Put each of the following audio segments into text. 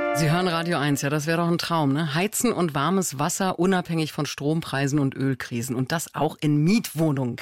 Sie hören Radio 1, ja, das wäre doch ein Traum, ne? Heizen und warmes Wasser, unabhängig von Strompreisen und Ölkrisen. Und das auch in Mietwohnungen.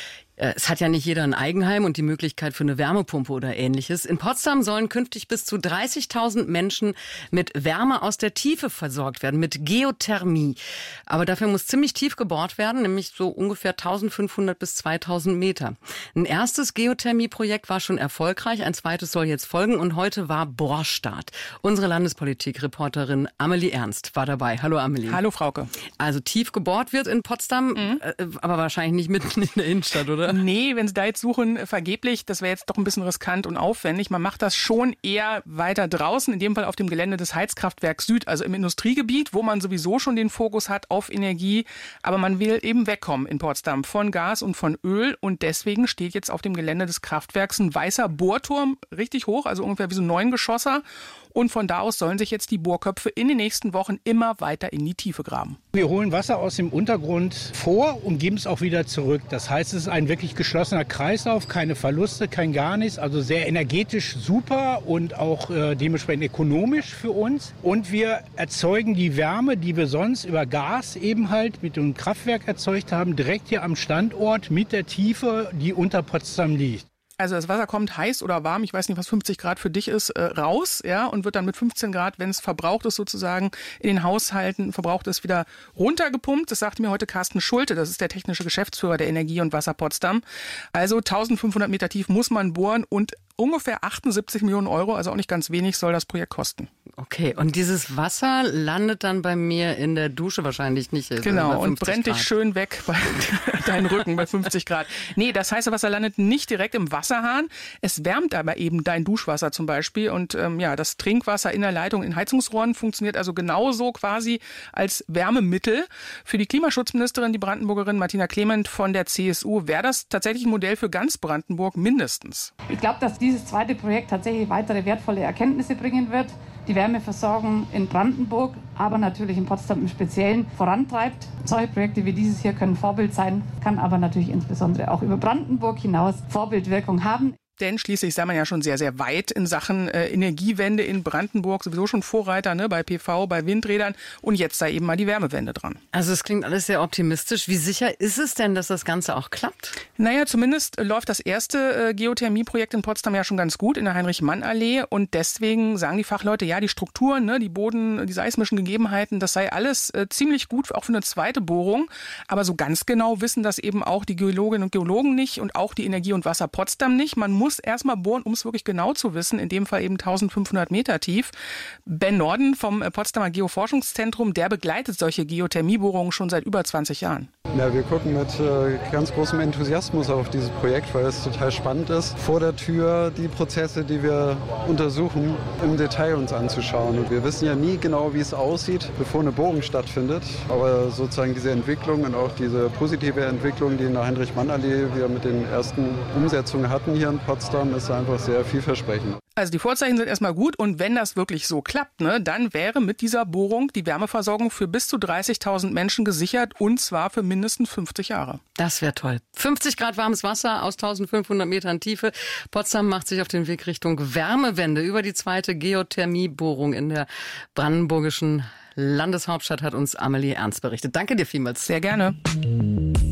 Es hat ja nicht jeder ein Eigenheim und die Möglichkeit für eine Wärmepumpe oder Ähnliches. In Potsdam sollen künftig bis zu 30.000 Menschen mit Wärme aus der Tiefe versorgt werden, mit Geothermie. Aber dafür muss ziemlich tief gebohrt werden, nämlich so ungefähr 1.500 bis 2.000 Meter. Ein erstes Geothermieprojekt war schon erfolgreich, ein zweites soll jetzt folgen und heute war Bohrstart. Unsere Landespolitik-Reporterin Amelie Ernst war dabei. Hallo Amelie. Hallo Frauke. Also tief gebohrt wird in Potsdam, aber wahrscheinlich nicht mitten in der Innenstadt, oder? Nee, wenn Sie da jetzt suchen, vergeblich, das wäre jetzt doch ein bisschen riskant und aufwendig. Man macht das schon eher weiter draußen, in dem Fall auf dem Gelände des Heizkraftwerks Süd, also im Industriegebiet, wo man sowieso schon den Fokus hat auf Energie. Aber man will eben wegkommen in Potsdam von Gas und von Öl. Und deswegen steht jetzt auf dem Gelände des Kraftwerks ein weißer Bohrturm, richtig hoch, also ungefähr wie so ein 9-Geschosser. Und von da aus sollen sich jetzt die Bohrköpfe in den nächsten Wochen immer weiter in die Tiefe graben. Wir holen Wasser aus dem Untergrund vor und geben es auch wieder zurück. Das heißt, es ist ein wirklich geschlossener Kreislauf, keine Verluste, kein gar nichts. Also sehr energetisch super und auch dementsprechend ökonomisch für uns. Und wir erzeugen die Wärme, die wir sonst über Gas eben halt mit dem Kraftwerk erzeugt haben, direkt hier am Standort mit der Tiefe, die unter Potsdam liegt. Also das Wasser kommt heiß oder warm, ich weiß nicht, was 50 Grad für dich ist, raus, ja, und wird dann mit 15 Grad, wenn es verbraucht ist sozusagen, in den Haushalten verbraucht ist, wieder runtergepumpt. Das sagte mir heute Carsten Schulte, das ist der technische Geschäftsführer der Energie und Wasser Potsdam. Also 1.500 Meter tief muss man bohren und ungefähr 78 Millionen Euro, also auch nicht ganz wenig, soll das Projekt kosten. Okay, und dieses Wasser landet dann bei mir in der Dusche wahrscheinlich nicht. Genau, und brennt dich schön weg bei deinen Rücken bei 50 Grad. Nee, das heiße Wasser landet nicht direkt im Wasserhahn. Es wärmt aber eben dein Duschwasser zum Beispiel. Und das Trinkwasser in der Leitung in Heizungsrohren funktioniert also genauso quasi als Wärmemittel. Für die Klimaschutzministerin, die Brandenburgerin Martina Clement von der CSU, wäre das tatsächlich ein Modell für ganz Brandenburg mindestens. Ich glaube, dass dieses zweite Projekt tatsächlich weitere wertvolle Erkenntnisse bringen wird, die Wärmeversorgung in Brandenburg, aber natürlich in Potsdam im Speziellen vorantreibt. Solche Projekte wie dieses hier können Vorbild sein, kann aber natürlich insbesondere auch über Brandenburg hinaus Vorbildwirkung haben. Denn schließlich sei man ja schon sehr, sehr weit in Sachen Energiewende in Brandenburg. Sowieso schon Vorreiter, ne, bei PV, bei Windrädern. Und jetzt sei eben mal die Wärmewende dran. Also es klingt alles sehr optimistisch. Wie sicher ist es denn, dass das Ganze auch klappt? Naja, zumindest läuft das erste Geothermieprojekt in Potsdam ja schon ganz gut in der Heinrich-Mann-Allee. Und deswegen sagen die Fachleute, ja, die Strukturen, ne, die Boden, die seismischen Gegebenheiten, das sei alles ziemlich gut, auch für eine zweite Bohrung. Aber so ganz genau wissen das eben auch die Geologinnen und Geologen nicht und auch die Energie und Wasser Potsdam nicht. Man muss erstmal bohren, um es wirklich genau zu wissen, in dem Fall eben 1.500 Meter tief. Ben Norden vom Potsdamer Geoforschungszentrum, der begleitet solche Geothermiebohrungen schon seit über 20 Jahren. Ja, wir gucken mit ganz großem Enthusiasmus auf dieses Projekt, weil es total spannend ist, vor der Tür die Prozesse, die wir untersuchen, im Detail uns anzuschauen. Und wir wissen ja nie genau, wie es aussieht, bevor eine Bohrung stattfindet. Aber sozusagen diese Entwicklung und auch diese positive Entwicklung, die in der Heinrich-Mann-Allee wir mit den ersten Umsetzungen hatten hier in Potsdam, ist einfach sehr vielversprechend. Also die Vorzeichen sind erstmal gut und wenn das wirklich so klappt, ne, dann wäre mit dieser Bohrung die Wärmeversorgung für bis zu 30.000 Menschen gesichert und zwar für mindestens 50 Jahre. Das wäre toll. 50 Grad warmes Wasser aus 1.500 Metern Tiefe. Potsdam macht sich auf den Weg Richtung Wärmewende. Über die zweite Geothermiebohrung in der brandenburgischen Landeshauptstadt hat uns Amelie Ernst berichtet. Danke dir vielmals. Sehr gerne.